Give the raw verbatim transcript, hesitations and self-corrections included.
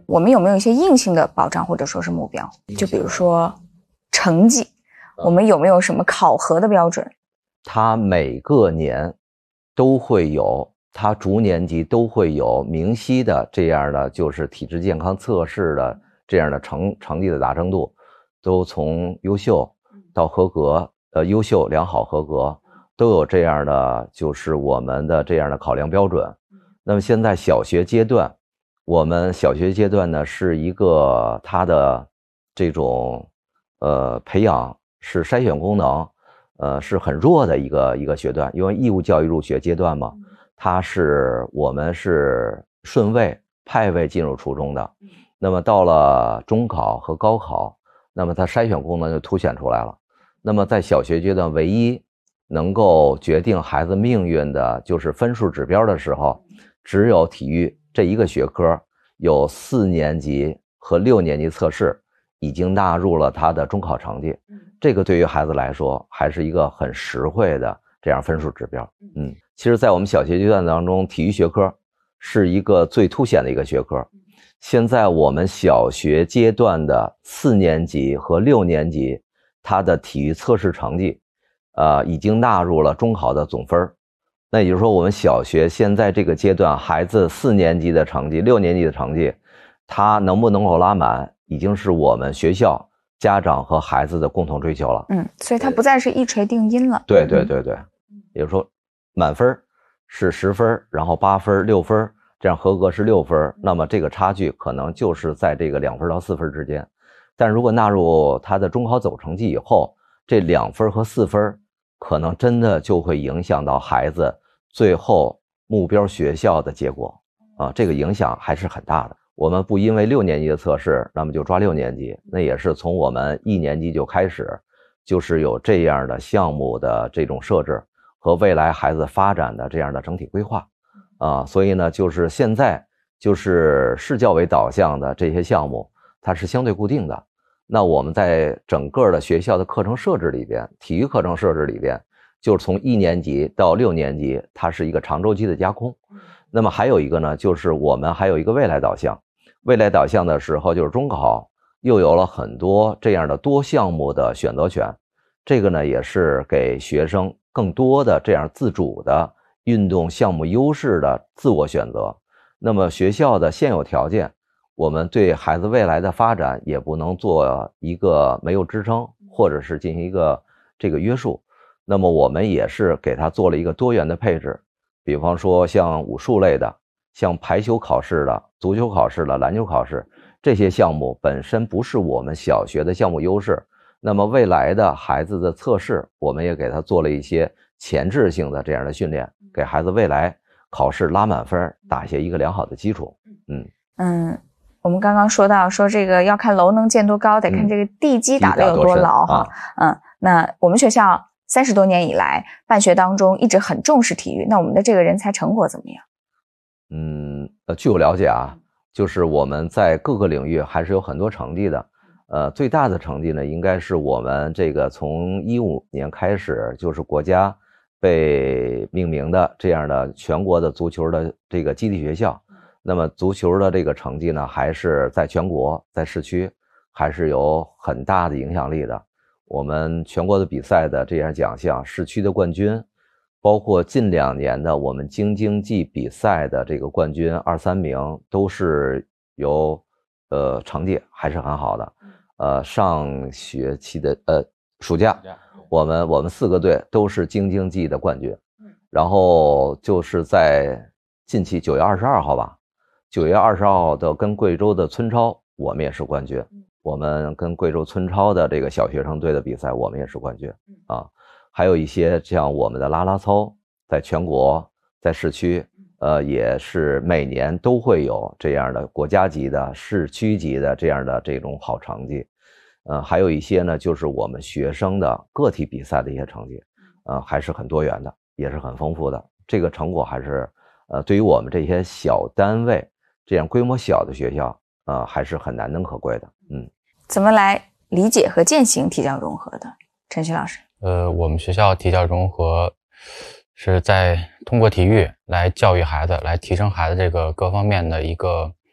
我们有没有一些硬性的保障或者说是目标？就比如说成绩，我们有没有什么考核的标准？ 它每个年都会有，它逐年级都会有明晰的这样的就是体质健康测试的这样的成成绩的达成度，都从优秀到合格，呃，优秀、良好、合格，都有这样的就是我们的这样的考量标准。那么现在小学阶段，我们小学阶段呢是一个它的这种呃培养是筛选功能。呃，是很弱的一个一个学段，因为义务教育入学阶段嘛，它是我们是顺位派位进入初中的，那么到了中考和高考，那么它筛选功能就凸显出来了。那么在小学阶段，唯一能够决定孩子命运的就是分数指标的时候，只有体育这一个学科，有四年级和六年级测试已经纳入了他的中考成绩。这个对于孩子来说还是一个很实惠的这样分数指标。嗯，其实在我们小学阶段当中，体育学科是一个最凸显的一个学科。现在我们小学阶段的四年级和六年级，它的体育测试成绩呃，已经纳入了中考的总分。那也就是说，我们小学现在这个阶段孩子四年级的成绩、六年级的成绩，他能不能够拉满，已经是我们学校家长和孩子的共同追求了。 嗯，所以它不再是一锤定音了。 对对对对，也就是说满分是十分，然后八分、六分，这样合格是六分，那么这个差距可能就是在这个两分到四分之间。但如果纳入他的中考总成绩以后，这两分和四分可能真的就会影响到孩子最后目标学校的结果啊，这个影响还是很大的。我们不因为六年级的测试，那么就抓六年级，那也是从我们一年级就开始，就是有这样的项目的这种设置和未来孩子发展的这样的整体规划啊，所以呢，就是现在就是市教委导向的这些项目，它是相对固定的。那我们在整个的学校的课程设置里边，体育课程设置里边，就是从一年级到六年级，它是一个长周期的加空。那么还有一个呢，就是我们还有一个未来导向。未来导向的时候，就是中考又有了很多这样的多项目的选择权，这个呢也是给学生更多的这样自主的运动项目优势的自我选择。那么学校的现有条件，我们对孩子未来的发展也不能做一个没有支撑，或者是进行一个这个约束。那么我们也是给他做了一个多元的配置，比方说像武术类的，像排球考试的、足球考试的、篮球考试，这些项目本身不是我们小学的项目优势，那么未来的孩子的测试，我们也给他做了一些前置性的这样的训练，给孩子未来考试拉满分打下一个良好的基础。嗯嗯，我们刚刚说到说这个要看楼能建多高，得看这个地基打得有多牢哈。嗯，啊、嗯，那我们学校三十多年以来办学当中一直很重视体育，那我们的这个人才成果怎么样？ 嗯，呃，据我了解啊，就是我们在各个领域还是有很多成绩的。呃，最大的成绩呢，应该是我们这个从一五年开始，就是国家被命名的这样的全国的足球的这个基地学校。那么足球的这个成绩呢，还是在全国在市区还是有很大的影响力的。我们全国的比赛的这样奖项，市区的冠军，包括近两年的我们京津冀比赛的这个冠军二三名，都是由呃成绩还是很好的。呃，上学期的呃暑假，我们我们四个队都是京津冀的冠军。然后就是在近期九月二十二号吧，九月二十二号的跟贵州的村超，我们也是冠军。我们跟贵州村超的这个小学生队的比赛，我们也是冠军啊。还有一些像我们的啦啦操，在全国在市区，呃，也是每年都会有这样的国家级的、市区级的这样的这种好成绩。呃，还有一些呢，就是我们学生的个体比赛的一些成绩，呃，还是很多元的，也是很丰富的。这个成果还是，呃，对于我们这些小单位这样规模小的学校，呃，还是很难能可贵的。嗯， 怎么来理解和践行体教融合的？陈旭老师。 呃，我们学校体教融合是在通过体育来教育孩子，来提升孩子这个各方面的一个